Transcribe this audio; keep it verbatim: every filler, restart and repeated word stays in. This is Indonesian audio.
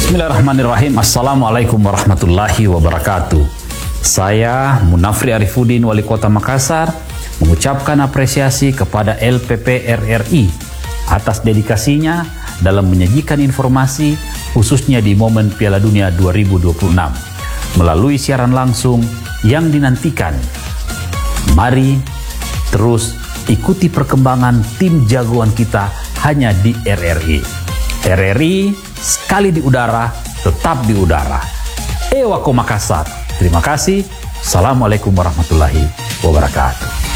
Bismillahirrahmanirrahim. Assalamualaikum warahmatullahi wabarakatuh. Saya Munafri Arifuddin, Wali Kota Makassar, mengucapkan apresiasi kepada L P P R R I atas dedikasinya dalam menyajikan informasi khususnya di momen Piala Dunia dua ribu dua puluh enam melalui siaran langsung yang dinantikan. Mari terus ikuti perkembangan tim jagoan kita hanya di R R I. R R I sekali di udara, tetap di udara. Ewako Makassar. Terima kasih. Assalamualaikum warahmatullahi wabarakatuh.